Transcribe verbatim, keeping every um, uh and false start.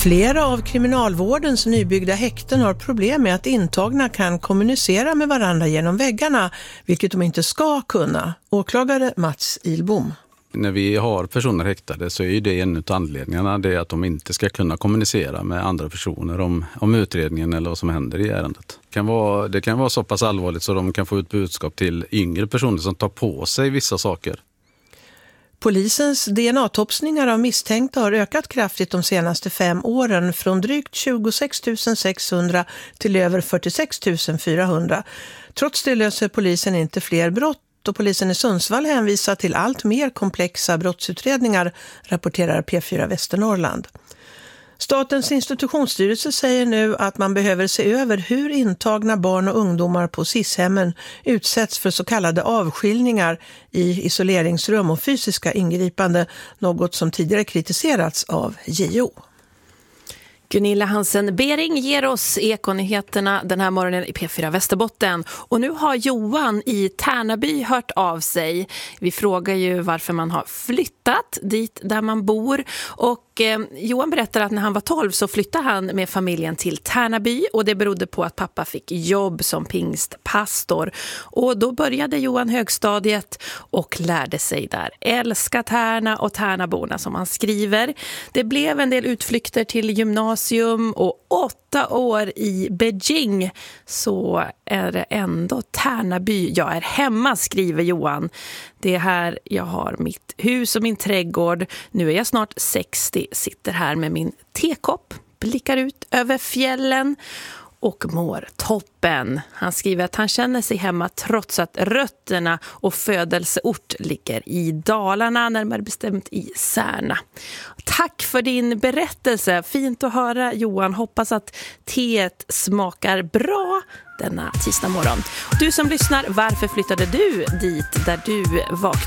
Flera av kriminalvårdens nybyggda häkten har problem med att intagna kan kommunicera med varandra genom väggarna, vilket de inte ska kunna. Åklagare Mats Ilbom. När vi har personer häktade så är ju det en av anledningarna, det är att de inte ska kunna kommunicera med andra personer om, om utredningen eller vad som händer i ärendet. Det kan vara, det kan vara så pass allvarligt så de kan få ut budskap till yngre personer som tar på sig vissa saker. Polisens D N A-topsningar av misstänkta har ökat kraftigt de senaste fem åren, från drygt tjugosex tusen sexhundra till över fyrtiosex tusen fyrahundra. Trots det löser polisen inte fler brott, och polisen i Sundsvall hänvisar till allt mer komplexa brottsutredningar, rapporterar P fyra Västernorrland. Statens institutionsstyrelse säger nu att man behöver se över hur intagna barn och ungdomar på S I S-hemmen utsätts för så kallade avskiljningar i isoleringsrum och fysiska ingripande, något som tidigare kritiserats av J O. Gunilla Hansen-Bering ger oss ekonyheterna den här morgonen i P fyra Västerbotten. Och nu har Johan i Tärnaby hört av sig. Vi frågar ju varför man har flyttat dit där man bor. Och eh, Johan berättar att när han var tolv så flyttade han med familjen till Tärnaby. Och det berodde på att pappa fick jobb som pingstpastor. Och då började Johan högstadiet och lärde sig där. Älska Tärna och Tärnaborna, som han skriver. Det blev en del utflykter till gymnasiet och åtta år i Beijing, så är det ändå Tärnaby jag är hemma, skriver Johan. Det är här jag har mitt hus och min trädgård. Nu är jag snart sextio, sitter här med min tekopp, blickar ut över fjällen och mår toppen. Han skriver att han känner sig hemma trots att rötterna och födelseort ligger i Dalarna, närmare bestämt i Särna. Tack för din berättelse. Fint att höra, Johan. Hoppas att teet smakar bra denna tisdag morgon. Du som lyssnar, varför flyttade du dit där du vaknade?